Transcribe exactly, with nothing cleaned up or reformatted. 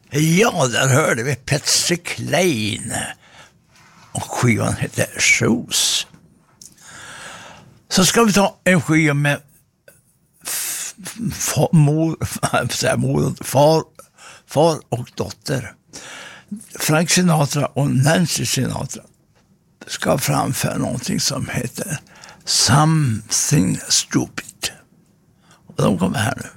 Ja, där hörde vi Patsy Cline och skivan heter Shoes. Så ska vi ta en skiva med f- f- mor, mor, far, far och dotter. Frank Sinatra och Nancy Sinatra ska framföra någonting som heter Something Stupid. Och de kommer här nu.